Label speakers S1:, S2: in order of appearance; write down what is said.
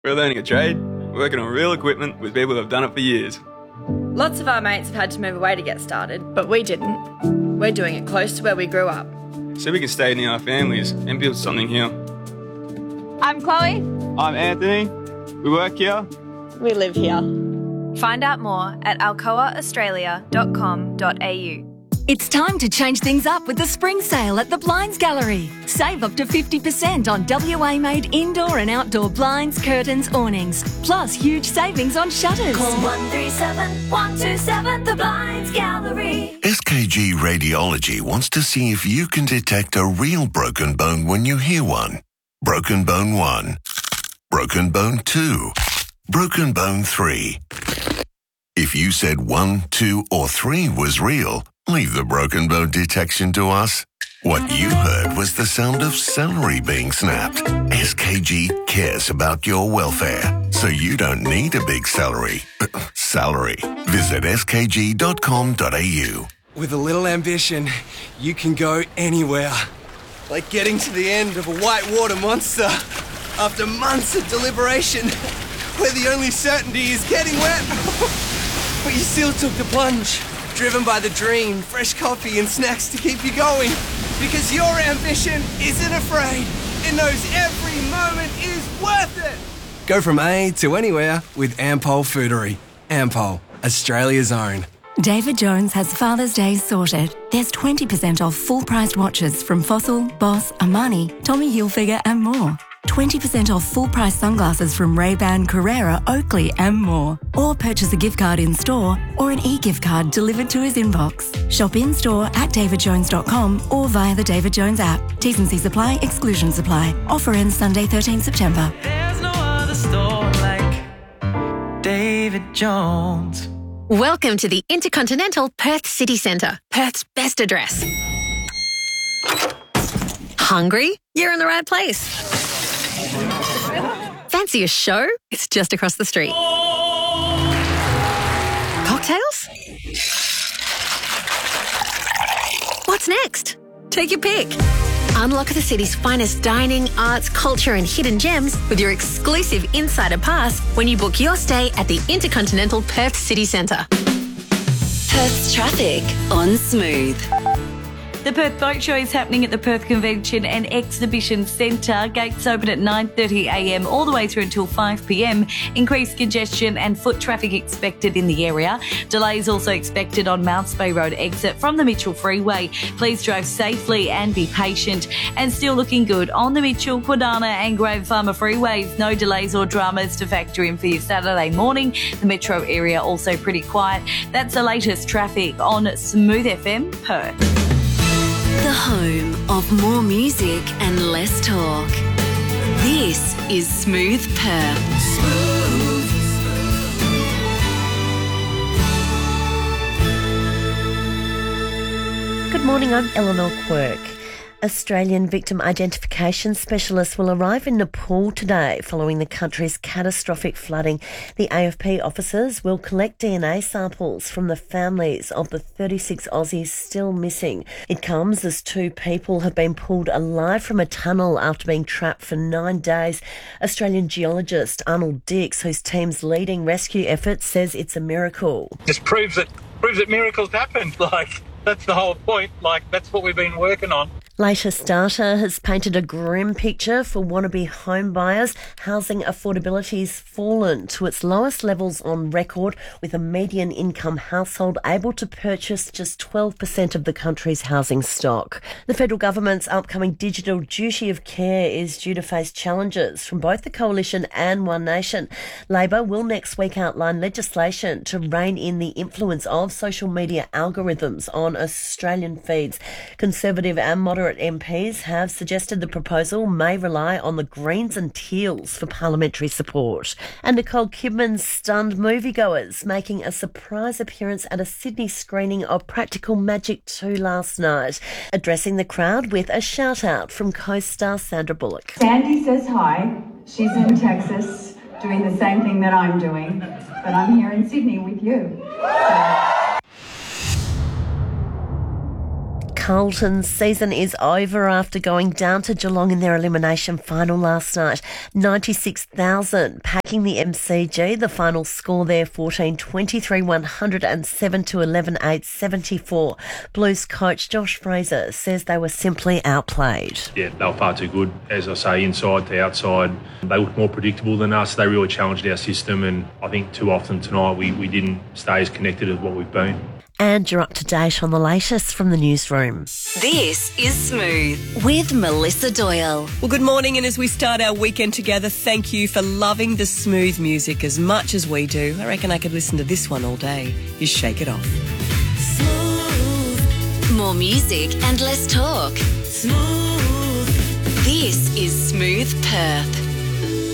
S1: We're learning a trade, working on real equipment with people who have done it for years.
S2: Lots of our mates have had to move away to get started, but we didn't. We're doing it close to where we grew up.
S1: So we can stay near our families and build something here.
S3: I'm Chloe.
S1: I'm Anthony. We work here.
S3: We live here.
S2: Find out more at alcoaaustralia.com.au.
S4: It's time to change things up with the spring sale at the Blinds Gallery. Save up to 50% on WA-made indoor and outdoor blinds, curtains, awnings, plus huge savings on shutters.
S5: Call 137 127 The Blinds Gallery.
S6: SKG Radiology wants to see if you can detect a real broken bone when you hear one. Broken bone 1. Broken bone 2. Broken bone 3. If you said 1, 2 or 3 was real, leave the broken bone detection to us. What you heard was the sound of celery being snapped. SKG cares about your welfare, so you don't need a big salary. Visit skg.com.au.
S7: With a little ambition, you can go anywhere. Like getting to the end of a whitewater monster after months of deliberation, where the only certainty is getting wet. But you still took the plunge, driven by the dream, fresh coffee and snacks to keep you going. Because your ambition isn't afraid. It knows every moment is worth it. Go from A to anywhere with Ampol Foodery. Ampol, Australia's own.
S4: David Jones has Father's Day sorted. There's 20% off full-priced watches from Fossil, Boss, Armani, Tommy Hilfiger and more. 20% off full-price sunglasses from Ray-Ban, Carrera, Oakley and more. Or purchase a gift card in-store or an e-gift card delivered to his inbox. Shop in-store at davidjones.com or via the David Jones app. T's and C's apply, exclusions apply. Offer ends Sunday 13 September.
S8: There's no other store like David Jones.
S9: Welcome to the Intercontinental Perth City Centre, Perth's best address. Hungry? You're in the right place. Fancy a show? It's just across the street. Cocktails? What's next? Take your pick. Unlock the city's finest dining, arts, culture and hidden gems with your exclusive Insider Pass when you book your stay at the Intercontinental Perth City Centre.
S5: Perth's traffic on Smooth.
S3: The Perth Boat Show is happening at the Perth Convention and Exhibition Centre. Gates open at 9:30am all the way through until 5pm. Increased congestion and foot traffic expected in the area. Delays also expected on Mounts Bay Road exit from the Mitchell Freeway. Please drive safely and be patient. And still looking good on the Mitchell, Quadana and Grave Farmer freeways. No delays or dramas to factor in for your Saturday morning. The metro area also pretty quiet. That's the latest traffic on Smooth FM Perth.
S5: The home of more music and less talk. This is Smooth Perth.
S10: Good morning, I'm Eleanor Quirk. Australian victim identification specialists will arrive in Nepal today following the country's catastrophic flooding. The AFP officers will collect DNA samples from the families of the 36 Aussies still missing. It comes as 2 people have been pulled alive from a tunnel after being trapped for 9 days. Australian geologist Arnold Dix, whose team's leading rescue efforts, says it's a miracle.
S11: Just proves that miracles happen. That's the whole point. That's what we've been working on.
S10: Latest data has painted a grim picture for wannabe home buyers. Housing affordability's fallen to its lowest levels on record, with a median income household able to purchase just 12% of the country's housing stock. The federal government's upcoming digital duty of care is due to face challenges from both the Coalition and One Nation. Labor will next week outline legislation to rein in the influence of social media algorithms on Australian feeds. Conservative and moderate MPs have suggested the proposal may rely on the Greens and Teals for parliamentary support. And Nicole Kidman stunned moviegoers, making a surprise appearance at a Sydney screening of Practical Magic 2 last night, addressing the crowd with a shout-out from co-star Sandra Bullock.
S12: Sandy says hi. She's in Texas doing the same thing that I'm doing, but I'm here in Sydney with you.
S10: Carlton's season is over after going down to Geelong in their elimination final last night. 96,000 packing the MCG. The final score there 14-23, 107 to 11-8, 74. Blues coach Josh Fraser says they were simply outplayed.
S13: Yeah, they were far too good. As I say, inside to outside, they looked more predictable than us. They really challenged our system, and I think too often tonight we didn't stay as connected as what we've been.
S10: And you're up to date on the latest from the newsroom.
S5: This is Smooth with Melissa Doyle.
S14: Well, good morning, and as we start our weekend together, thank you for loving the smooth music as much as we do. I reckon I could listen to this one all day. You shake it off.
S5: Smooth. More music and less talk. Smooth. This is Smooth Perth.